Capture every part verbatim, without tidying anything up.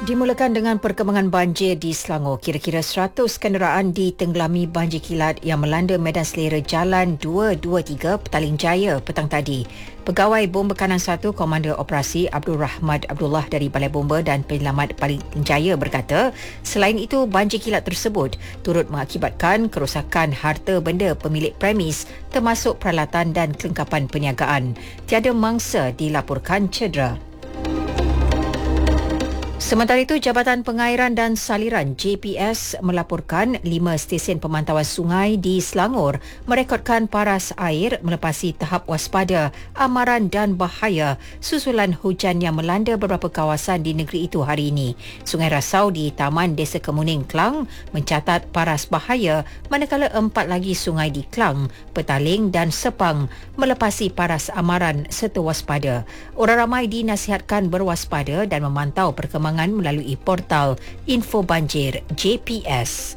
Dimulakan dengan perkembangan banjir di Selangor. Kira-kira seratus kenderaan ditenggelami banjir kilat yang melanda medan selera Jalan dua dua tiga Petaling Jaya petang tadi. Pegawai Bomba Kanan satu Komander Operasi Abdul Rahmat Abdullah dari Balai Bomba dan Penyelamat Petaling Jaya berkata, selain itu banjir kilat tersebut turut mengakibatkan kerosakan harta benda pemilik premis termasuk peralatan dan kelengkapan perniagaan. Tiada mangsa dilaporkan cedera. Sementara itu, Jabatan Pengairan dan Saliran J P S melaporkan lima stesen pemantauan sungai di Selangor merekodkan paras air melepasi tahap waspada, amaran dan bahaya susulan hujan yang melanda beberapa kawasan di negeri itu hari ini. Sungai Rasau di Taman Desa Kemuning, Klang mencatat paras bahaya, manakala empat lagi sungai di Klang, Petaling dan Sepang melepasi paras amaran serta waspada. Orang ramai dinasihatkan berwaspada dan memantau perkembangan melalui portal Info Banjir J P S.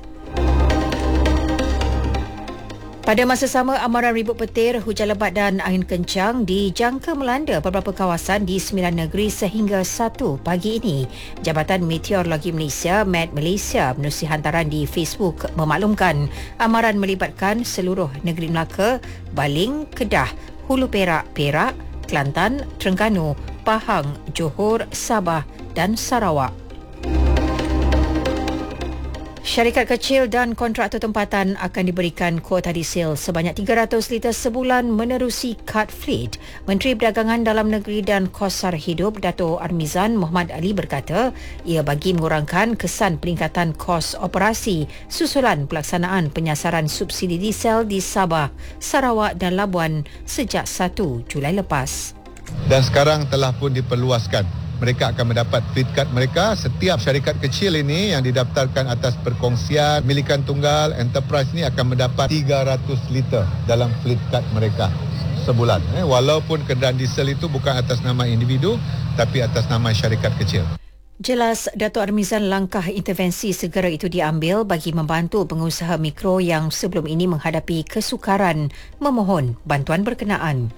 Pada masa sama, amaran ribut petir, hujan lebat dan angin kencang dijangka melanda beberapa kawasan di sembilan negeri sehingga satu pagi ini. Jabatan Meteorologi Malaysia, M E T Malaysia, menerusi hantaran di Facebook memaklumkan amaran melibatkan seluruh negeri Melaka, Baling, Kedah, Hulu Perak, Perak, Kelantan, Terengganu, Pahang, Johor, Sabah dan Sarawak. Syarikat kecil dan kontraktor tempatan akan diberikan kuota diesel sebanyak tiga ratus liter sebulan menerusi kad fleet. Menteri Perdagangan Dalam Negeri dan Kos Sara Hidup Dato' Armizan Muhammad Ali berkata, ia bagi mengurangkan kesan peningkatan kos operasi susulan pelaksanaan penyasaran subsidi diesel di Sabah, Sarawak dan Labuan sejak satu Julai lepas. Dan sekarang telah pun diperluaskan. Mereka akan mendapat fleet card mereka. Setiap syarikat kecil ini yang didaftarkan atas perkongsian milikan tunggal enterprise ini akan mendapat tiga ratus liter dalam fleet card mereka sebulan. Eh, walaupun kenderaan diesel itu bukan atas nama individu tapi atas nama syarikat kecil. Jelas, Dato' Armizan langkah intervensi segera itu diambil bagi membantu pengusaha mikro yang sebelum ini menghadapi kesukaran memohon bantuan berkenaan.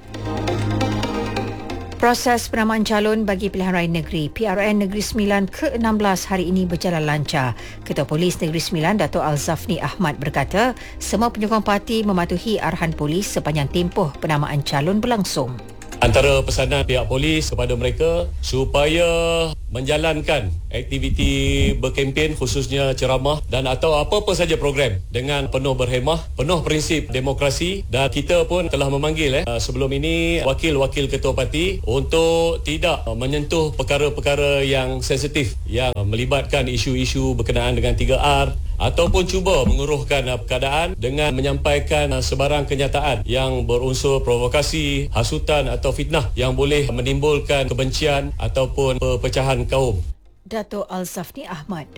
Proses penamaan calon bagi pilihan raya negeri P R N Negeri Sembilan ke enam belas hari ini berjalan lancar. Ketua Polis Negeri Sembilan, Dato' Al-Zafni Ahmad berkata, semua penyokong parti mematuhi arahan polis sepanjang tempoh penamaan calon berlangsung. Antara pesanan pihak polis kepada mereka supaya menjalankan aktiviti berkempen khususnya ceramah dan atau apa-apa saja program dengan penuh berhemah, penuh prinsip demokrasi, dan kita pun telah memanggil eh, sebelum ini wakil-wakil ketua parti untuk tidak menyentuh perkara-perkara yang sensitif yang melibatkan isu-isu berkenaan dengan tiga R ataupun cuba menguruhkan keadaan dengan menyampaikan sebarang kenyataan yang berunsur provokasi, hasutan atau fitnah yang boleh menimbulkan kebencian ataupun perpecahan kaum. Dato' Al-Zafni Ahmad.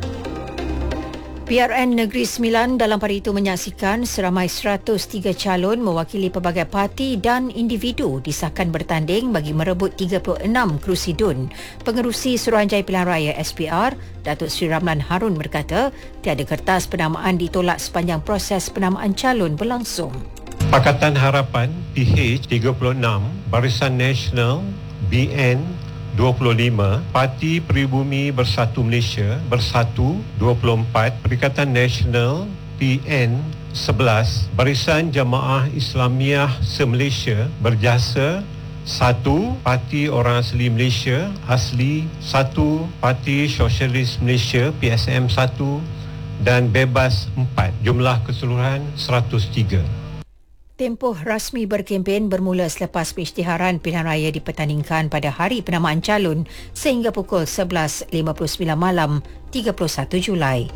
P R N Negeri Sembilan dalam pada itu menyaksikan seramai seratus tiga calon mewakili pelbagai parti dan individu disahkan bertanding bagi merebut tiga puluh enam kerusi D U N. Pengerusi Suruhanjaya Pilihan Raya S P R, Datuk Seri Ramlan Harun berkata, tiada kertas penamaan ditolak sepanjang proses penamaan calon berlangsung. Pakatan Harapan P H tiga puluh enam, Barisan Nasional B N dua puluh lima, Parti Peribumi Bersatu Malaysia Bersatu dua puluh empat, Perikatan Nasional P N sebelas, Barisan Jamaah Islamiah Se-Malaysia Berjasa satu, Parti Orang Asli Malaysia Asli satu, Parti Sosialis Malaysia P S M satu dan Bebas empat. Jumlah keseluruhan seratus tiga. Tempoh rasmi berkempen bermula selepas pengisytiharan pilihan raya dipertandingkan pada hari penamaan calon sehingga pukul sebelas lima puluh sembilan malam tiga puluh satu Julai.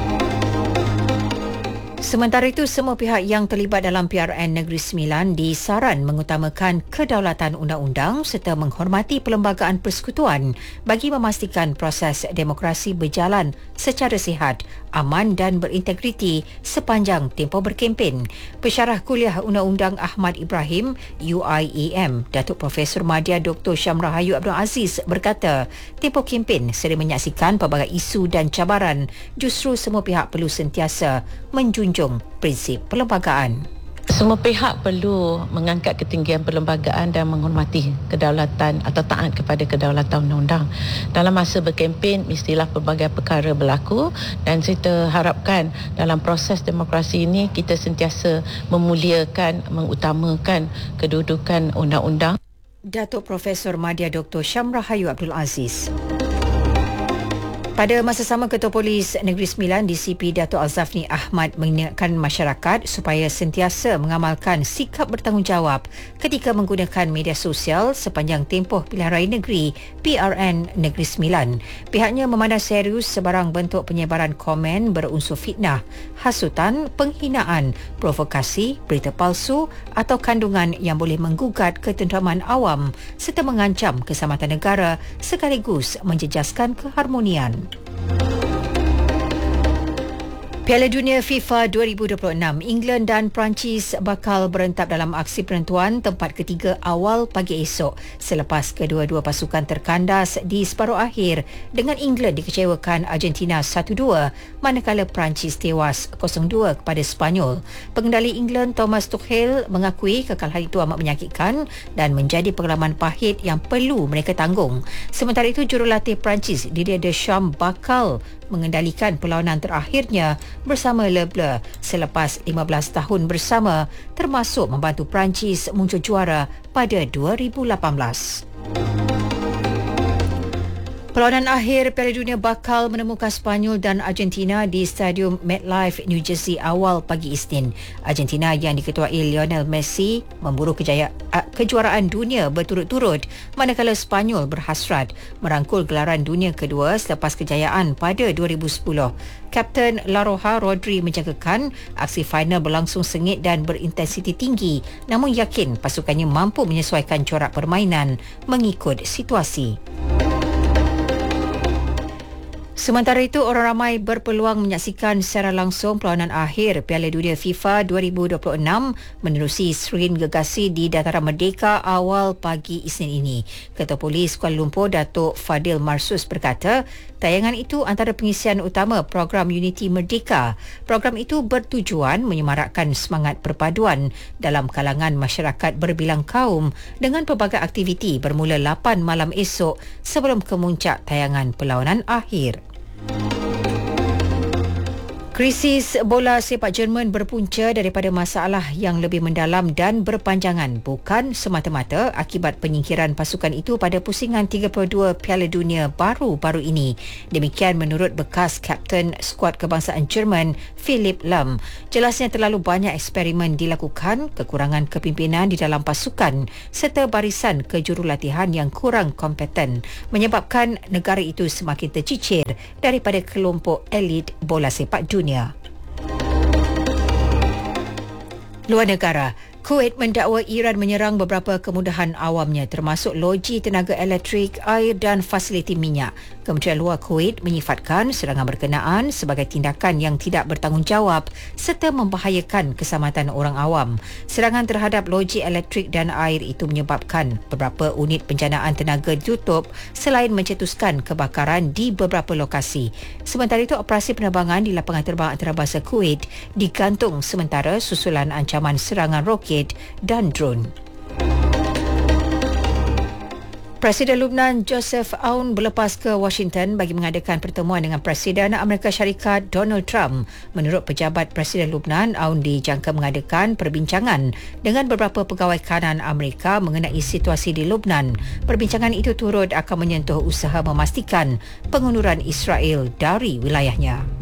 Sementara itu, semua pihak yang terlibat dalam P R N Negeri Sembilan disaran mengutamakan kedaulatan undang-undang serta menghormati perlembagaan persekutuan bagi memastikan proses demokrasi berjalan secara sihat, aman dan berintegriti sepanjang tempoh berkempen. Pensyarah Kuliah Undang-Undang Ahmad Ibrahim U I A M, Datuk Profesor Madya Doktor Syam Rahayu Abdul Aziz berkata, tempoh kempen sering menyaksikan pelbagai isu dan cabaran. Justru semua pihak perlu sentiasa menjunjung prinsip perlembagaan. Semua pihak perlu mengangkat ketinggian perlembagaan dan menghormati kedaulatan atau taat kepada kedaulatan undang-undang. Dalam masa berkempen, mestilah pelbagai perkara berlaku dan kita harapkan dalam proses demokrasi ini kita sentiasa memuliakan, mengutamakan kedudukan undang-undang. Datuk Profesor Madya Doktor Syamrah Hayu Abdul Aziz. Pada masa sama, Ketua Polis Negeri Sembilan D C P Datuk Alzafni Ahmad mengingatkan masyarakat supaya sentiasa mengamalkan sikap bertanggungjawab ketika menggunakan media sosial sepanjang tempoh pilihan raya negeri P R N Negeri Sembilan. Pihaknya memandang serius sebarang bentuk penyebaran komen berunsur fitnah, hasutan, penghinaan, provokasi, berita palsu atau kandungan yang boleh menggugat ketenteraman awam serta mengancam keselamatan negara sekaligus menjejaskan keharmonian. Piala Dunia FIFA dua ribu dua puluh enam, England dan Perancis bakal berentap dalam aksi penentuan tempat ketiga awal pagi esok selepas kedua-dua pasukan terkandas di separuh akhir dengan England dikecewakan Argentina satu dua manakala Perancis tewas kosong dua kepada Sepanyol. Pengendali England Thomas Tuchel mengakui kekalahan itu amat menyakitkan dan menjadi pengalaman pahit yang perlu mereka tanggung. Sementara itu, jurulatih Perancis Didier Deschamps bakal mengendalikan perlawanan terakhirnya bersama Le Bleu selepas lima belas tahun bersama, termasuk membantu Perancis muncul juara pada dua ribu lapan belas. Perlawanan akhir Piala Dunia bakal menemukan Sepanyol dan Argentina di Stadium MetLife, New Jersey awal pagi Isnin. Argentina yang diketuai Lionel Messi memburu kejayaan kejuaraan dunia berturut-turut, manakala Sepanyol berhasrat merangkul gelaran dunia kedua selepas kejayaan pada dua ribu sepuluh. Kapten La Roja Rodri menjangkakan aksi final berlangsung sengit dan berintensiti tinggi, namun yakin pasukannya mampu menyesuaikan corak permainan mengikut situasi. Sementara itu, orang ramai berpeluang menyaksikan secara langsung perlawanan akhir Piala Dunia FIFA dua ribu dua puluh enam menerusi skrin gegasi di Dataran Merdeka awal pagi Isnin ini. Ketua Polis Kuala Lumpur Datuk Fadil Marsus berkata, tayangan itu antara pengisian utama program Unity Merdeka. Program itu bertujuan menyemarakkan semangat perpaduan dalam kalangan masyarakat berbilang kaum dengan pelbagai aktiviti bermula lapan malam esok sebelum kemuncak tayangan perlawanan akhir. Krisis bola sepak Jerman berpunca daripada masalah yang lebih mendalam dan berpanjangan, bukan semata-mata akibat penyingkiran pasukan itu pada pusingan tiga puluh dua Piala Dunia baru-baru ini. Demikian menurut bekas kapten skuad kebangsaan Jerman Philipp Lahm. Jelasnya terlalu banyak eksperimen dilakukan, kekurangan kepimpinan di dalam pasukan serta barisan kejurulatihan yang kurang kompeten menyebabkan negara itu semakin tercicir daripada kelompok elit bola sepak dunia. Luar negara, Kuwait mendakwa Iran menyerang beberapa kemudahan awamnya termasuk loji tenaga elektrik, air dan fasiliti minyak. Kementerian Luar Kuwait menyifatkan serangan berkenaan sebagai tindakan yang tidak bertanggungjawab serta membahayakan keselamatan orang awam. Serangan terhadap loji elektrik dan air itu menyebabkan beberapa unit penjanaan tenaga ditutup selain mencetuskan kebakaran di beberapa lokasi. Sementara itu, operasi penerbangan di lapangan terbang antarabangsa Kuwait digantung sementara susulan ancaman serangan roket dan drone. Presiden Lebanon Joseph Aoun berlepas ke Washington bagi mengadakan pertemuan dengan Presiden Amerika Syarikat Donald Trump. Menurut pejabat Presiden Lebanon, Aoun dijangka mengadakan perbincangan dengan beberapa pegawai kanan Amerika mengenai situasi di Lebanon. Perbincangan itu turut akan menyentuh usaha memastikan pengunduran Israel dari wilayahnya.